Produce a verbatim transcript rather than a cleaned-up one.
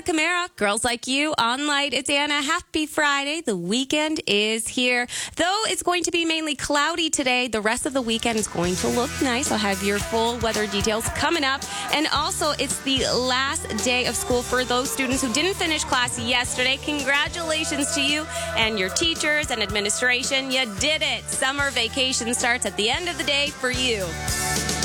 Camara, Girls Like You, On Light. It's Anna. Happy Friday. The weekend is here. Though it's going to be mainly cloudy today, the rest of the weekend is going to look nice. I'll have your full weather details coming up. And also, it's the last day of school for those students who didn't finish class yesterday. Congratulations to you and your teachers and administration. You did it. Summer vacation starts at the end of the day for you.